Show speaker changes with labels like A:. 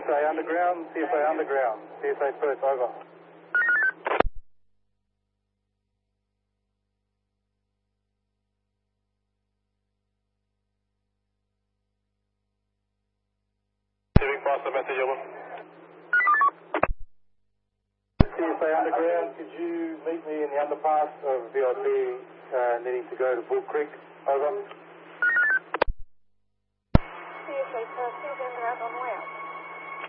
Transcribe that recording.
A: CSA Underground, CSA Underground, CSA Perth, over.
B: Receiving faster message, over.
A: CSA Underground, could you meet me in the underpass of VIP needing to go to Bull Creek, over.
C: CSA Perth, Underground on way up.